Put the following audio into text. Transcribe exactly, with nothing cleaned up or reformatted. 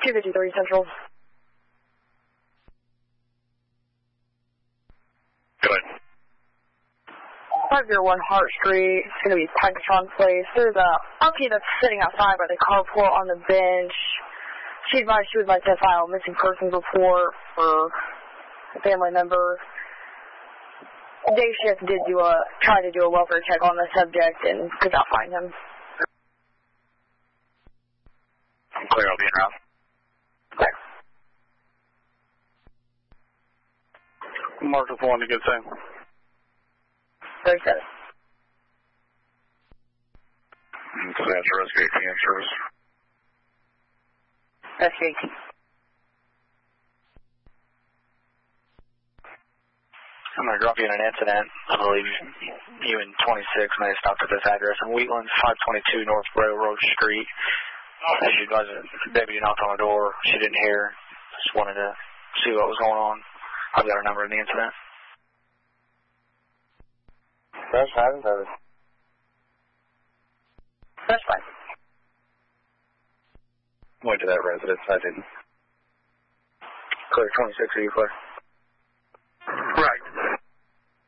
two fifty-three Central. Go ahead. five oh one Hart Street. It's going to be Pegatron Place. There's a monkey that's sitting outside by the carport on the bench. She advised she would like to file a missing persons report for a family member. Day shift did do a try to do a welfare check on the subject and could not find him. I'm clear. I'll be en route. Clear. Mark with one to get same. Very good. Disaster Rescue eighteen service. Rescue eighteen. I'm going to drop you in an incident. I believe you and twenty-six may have stopped at this address in Wheatland, five twenty-two North Railroad Street. As she was, a deputy knocked on the door. She didn't hear. Just wanted to see what was going on. I've got her number in the incident. That's fine, service. That's fine. Went to that residence. I didn't. Clear, twenty-six, are you clear?